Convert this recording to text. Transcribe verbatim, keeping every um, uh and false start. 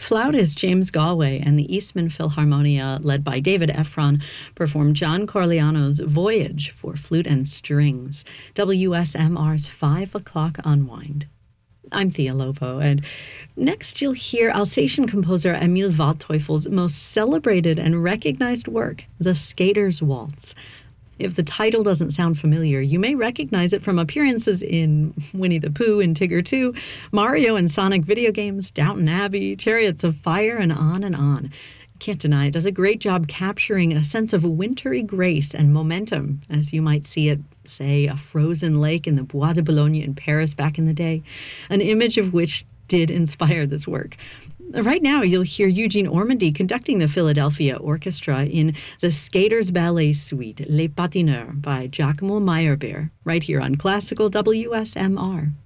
Flautist James Galway and the Eastman Philharmonia, led by David Efron, performed John Corigliano's Voyage for flute and strings, W S M R's five o'clock Unwind. I'm Thea Lopo, and next you'll hear Alsatian composer Emil Waldteufel's most celebrated and recognized work, The Skater's Waltz. If the title doesn't sound familiar, you may recognize it from appearances in Winnie the Pooh and Tigger two, Mario and Sonic video games, Downton Abbey, Chariots of Fire, and on and on. Can't deny it does a great job capturing a sense of wintry grace and momentum, as you might see at, say, a frozen lake in the Bois de Boulogne in Paris back in the day, an image of which did inspire this work. Right now, you'll hear Eugene Ormandy conducting the Philadelphia Orchestra in the Skaters Ballet Suite, Les Patineurs, by Giacomo Meyerbeer, right here on Classical W S M R.